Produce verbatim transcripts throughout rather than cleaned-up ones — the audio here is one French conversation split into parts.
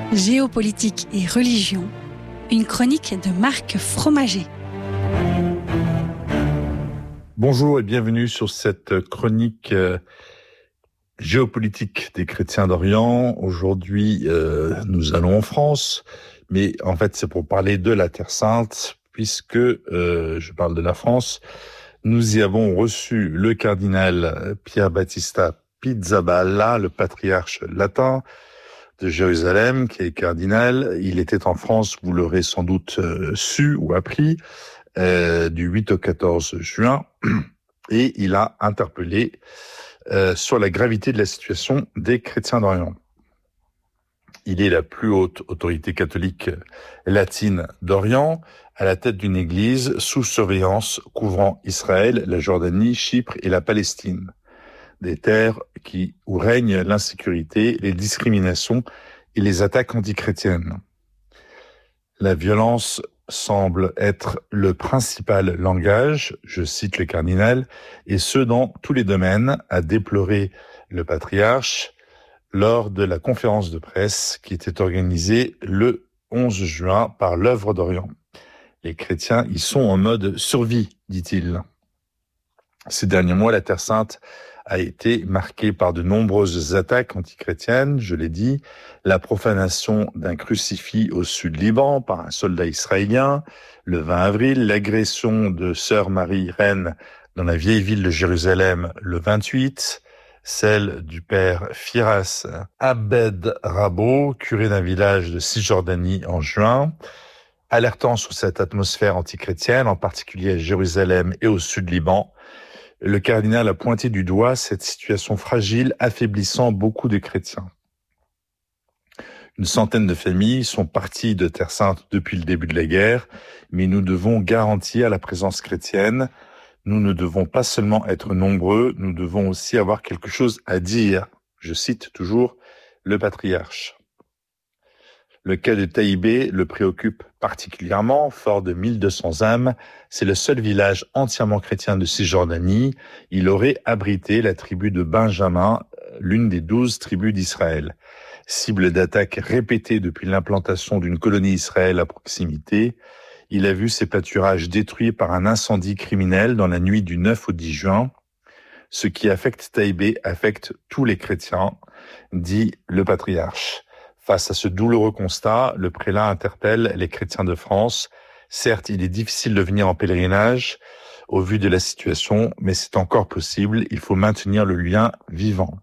Géopolitique et religion, une chronique de Marc Fromager. Bonjour et bienvenue sur cette chronique euh, géopolitique des chrétiens d'Orient. Aujourd'hui, euh, nous allons en France, mais en fait c'est pour parler de la Terre Sainte, puisque euh, je parle de la France. Nous y avons reçu le cardinal Pier Battista Pizzaballa, le patriarche latin de Jérusalem, qui est cardinal. Il était en France, vous l'aurez sans doute euh, su ou appris, euh, du huit au quatorze juin, et il a interpellé euh, sur la gravité de la situation des chrétiens d'Orient. Il est la plus haute autorité catholique latine d'Orient, à la tête d'une église sous surveillance couvrant Israël, la Jordanie, Chypre et la Palestine. Des terres qui, où règne l'insécurité, les discriminations et les attaques antichrétiennes. La violence semble être le principal langage, je cite le cardinal, et ce dans tous les domaines, a déploré le patriarche lors de la conférence de presse qui était organisée le onze juin par l'Œuvre d'Orient. Les chrétiens y sont en mode survie, dit-il. Ces derniers mois, la Terre Sainte a été marquée par de nombreuses attaques antichrétiennes, je l'ai dit, la profanation d'un crucifix au sud Liban par un soldat israélien, le vingt avril, l'agression de sœur Marie Reine dans la vieille ville de Jérusalem le vingt-huit, celle du père Firas Abed Rabo, curé d'un village de Cisjordanie en juin, alertant sur cette atmosphère antichrétienne, en particulier à Jérusalem et au sud Liban. Le cardinal a pointé du doigt cette situation fragile, affaiblissant beaucoup de chrétiens. Une centaine de familles sont parties de Terre Sainte depuis le début de la guerre, mais nous devons garantir la présence chrétienne. Nous ne devons pas seulement être nombreux, nous devons aussi avoir quelque chose à dire. Je cite toujours le patriarche. Le cas de Taïbé le préoccupe particulièrement, fort de mille deux cents âmes. C'est le seul village entièrement chrétien de Cisjordanie. Il aurait abrité la tribu de Benjamin, l'une des douze tribus d'Israël. Cible d'attaques répétées depuis l'implantation d'une colonie Israël à proximité, il a vu ses pâturages détruits par un incendie criminel dans la nuit du neuf au dix juin. Ce qui affecte Taïbé affecte tous les chrétiens, dit le patriarche. Face à ce douloureux constat, le prélat interpelle les chrétiens de France. Certes, il est difficile de venir en pèlerinage au vu de la situation, mais c'est encore possible. Il faut maintenir le lien vivant.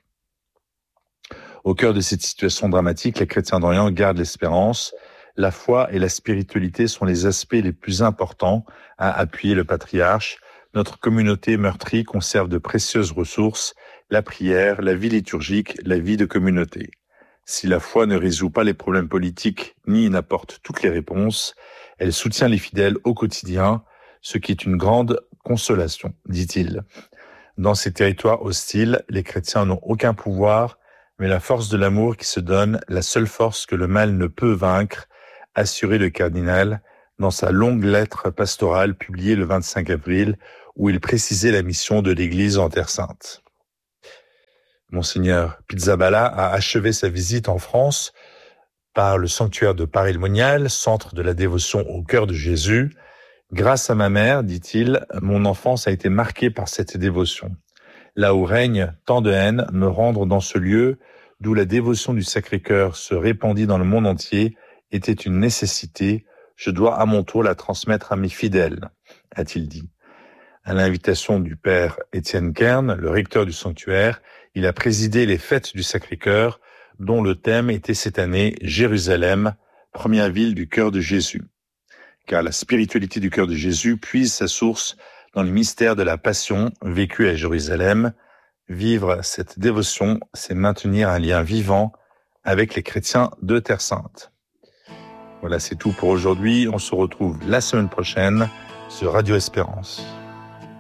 Au cœur de cette situation dramatique, les chrétiens d'Orient gardent l'espérance. La foi et la spiritualité sont les aspects les plus importants à appuyer le patriarche. Notre communauté meurtrie conserve de précieuses ressources, la prière, la vie liturgique, la vie de communauté. Si la foi ne résout pas les problèmes politiques ni n'apporte toutes les réponses, elle soutient les fidèles au quotidien, ce qui est une grande consolation, dit-il. Dans ces territoires hostiles, les chrétiens n'ont aucun pouvoir, mais la force de l'amour qui se donne, la seule force que le mal ne peut vaincre, assurait le cardinal dans sa longue lettre pastorale publiée le vingt-cinq avril, où il précisait la mission de l'Église en Terre Sainte. Monseigneur Pizzaballa a achevé sa visite en France par le sanctuaire de Paray-le-Monial, centre de la dévotion au cœur de Jésus. Grâce à ma mère, dit-il, mon enfance a été marquée par cette dévotion. Là où règne tant de haine, me rendre dans ce lieu d'où la dévotion du Sacré-Cœur se répandit dans le monde entier était une nécessité. Je dois à mon tour la transmettre à mes fidèles, a-t-il dit. À l'invitation du père Étienne Kern, le recteur du sanctuaire, il a présidé les fêtes du Sacré-Cœur, dont le thème était cette année Jérusalem, première ville du cœur de Jésus. Car la spiritualité du cœur de Jésus puise sa source dans le mystère de la Passion vécue à Jérusalem. Vivre cette dévotion, c'est maintenir un lien vivant avec les chrétiens de Terre Sainte. Voilà, c'est tout pour aujourd'hui. On se retrouve la semaine prochaine sur Radio Espérance.